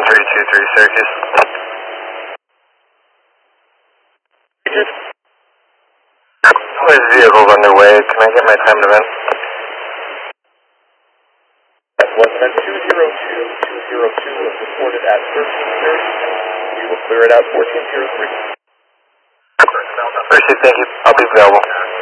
323 Syracuse. With vehicles underway, can I get my time to vent? That's 202 was reported at 1330. We will clear it out 1403. Appreciate it, thank you. I'll be available.